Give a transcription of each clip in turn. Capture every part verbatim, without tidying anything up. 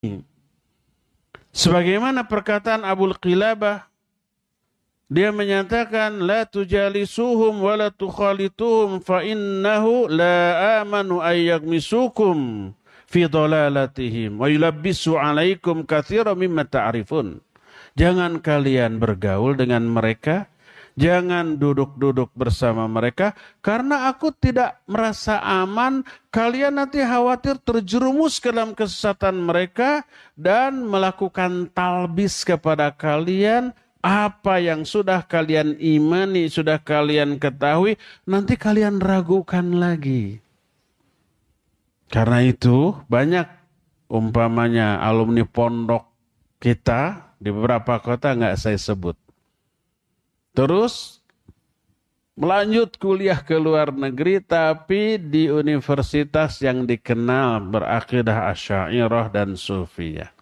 Sebagaimana perkataan Abu Qilabah, dia menyatakan la tujalisuhum wa la tukhalituhum fa innahu la amanu ay yaghmisukum fi dhalalatihim wa yulabbisu alaikum katsiran mimma ta'rifun. Jangan kalian bergaul dengan mereka, jangan duduk-duduk bersama mereka, karena aku tidak merasa aman, kalian nanti khawatir terjerumus ke dalam kesesatan mereka dan melakukan talbis kepada kalian. Apa yang sudah kalian imani, sudah kalian ketahui, nanti kalian ragukan lagi. Karena itu banyak umpamanya alumni pondok kita di beberapa kota nggak saya sebut. Terus melanjut kuliah ke luar negeri tapi di universitas yang dikenal berakidah Asy'ariyah dan Sufiyah.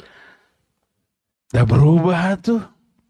Dah berubah tuh.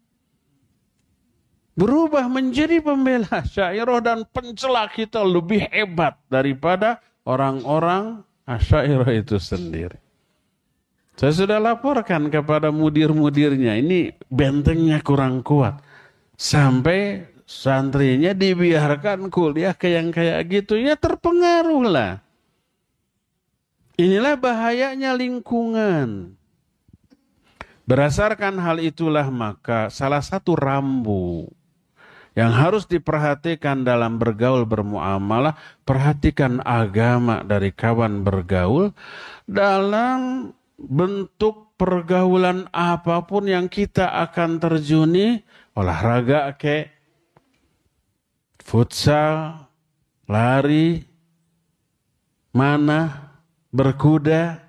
Berubah menjadi pembela Asy'ariyah dan pencela kita lebih hebat daripada orang-orang Asy'ariyah itu sendiri. Saya sudah laporkan kepada mudir-mudirnya, ini bentengnya kurang kuat. Sampai santrinya dibiarkan kuliah ke yang kayak gitu, ya terpengaruh lah. Inilah bahayanya lingkungan. Berdasarkan hal itulah maka salah satu rambu yang harus diperhatikan dalam bergaul bermuamalah, perhatikan agama dari kawan bergaul dalam bentuk pergaulan apapun yang kita akan terjuni, olahraga ke, futsal, lari, mana, berkuda,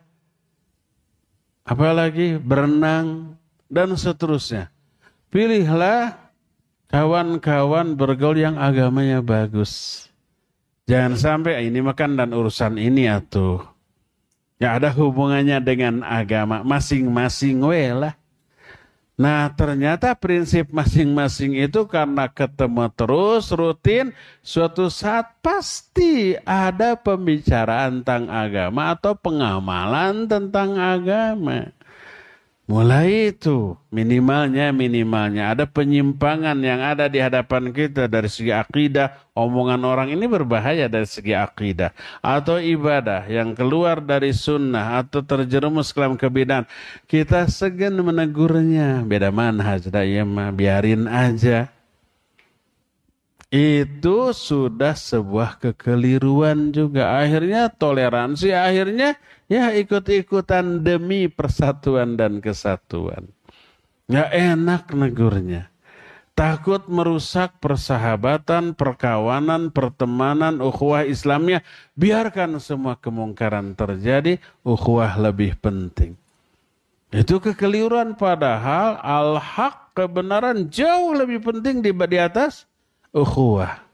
apalagi berenang, dan seterusnya. Pilihlah kawan-kawan bergaul yang agamanya bagus. Jangan sampai ini makan dan urusan ini atuh. Ya ada hubungannya dengan agama masing-masing we lah. Nah ternyata prinsip masing-masing itu karena ketemu terus rutin, suatu saat pasti ada pembicaraan tentang agama atau pengamalan tentang agama. Mulai itu minimalnya minimalnya ada penyimpangan yang ada di hadapan kita dari segi akidah, omongan orang ini berbahaya dari segi akidah, atau ibadah yang keluar dari sunnah atau terjerumus ke dalam kebid'ahan, kita segan menegurnya. Beda manhaj dah ya mah, biarin aja. Itu sudah sebuah kekeliruan juga. Akhirnya toleransi, akhirnya ya ikut-ikutan demi persatuan dan kesatuan. Nggak enak negurnya. Takut merusak persahabatan, perkawanan, pertemanan, ukhuwah Islamnya. Biarkan semua kemungkaran terjadi, ukhuwah lebih penting. Itu kekeliruan, padahal al-haq, kebenaran jauh lebih penting di, di atas ukhuwah.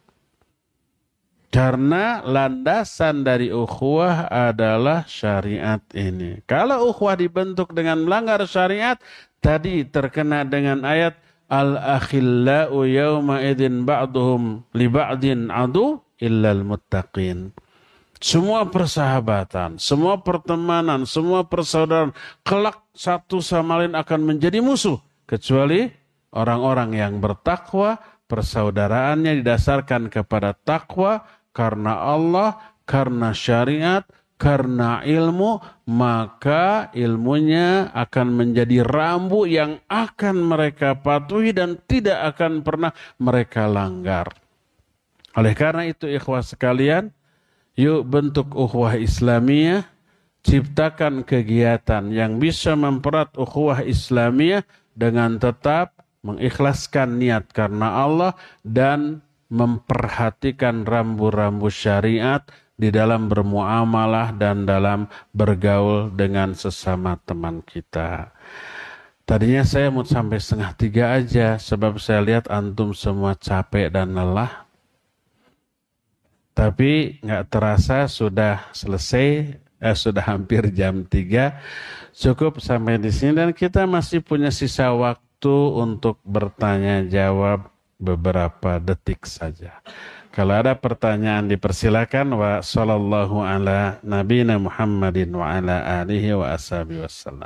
Karena landasan dari ukhuwah adalah syariat ini. Kalau ukhuwah dibentuk dengan melanggar syariat, tadi terkena dengan ayat al-akhillau yawma idzin ba'duhum li ba'din adu illal muttaqin. Semua persahabatan, semua pertemanan, semua persaudaraan kelak satu sama lain akan menjadi musuh kecuali orang-orang yang bertakwa. Persaudaraannya didasarkan kepada takwa, karena Allah, karena syariat, karena ilmu, maka ilmunya akan menjadi rambu yang akan mereka patuhi dan tidak akan pernah mereka langgar. Oleh karena itu ikhwah sekalian, yuk bentuk ukhuwah Islamiyah, ciptakan kegiatan yang bisa mempererat ukhuwah Islamiyah dengan tetap mengikhlaskan niat karena Allah dan memperhatikan rambu-rambu syariat di dalam bermuamalah dan dalam bergaul dengan sesama teman kita. Tadinya saya mau sampai setengah tiga aja, sebab saya lihat antum semua capek dan lelah. Tapi nggak terasa sudah selesai, eh, sudah hampir jam tiga. Cukup sampai di sini dan kita masih punya sisa waktu untuk bertanya jawab beberapa detik saja. Kalau ada pertanyaan dipersilakan. Wa sallallahu ala nabiyina Muhammadin wa ala alihi wa ashabihi wassalam.